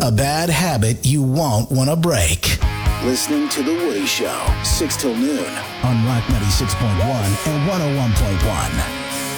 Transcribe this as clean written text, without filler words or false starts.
A bad habit you won't want to break. Listening to The Woody Show, 6 till noon on Rock 96.1 and 101.1.